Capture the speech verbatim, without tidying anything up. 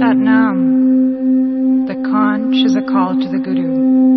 Sat Nam. The conch is a call to the Guru.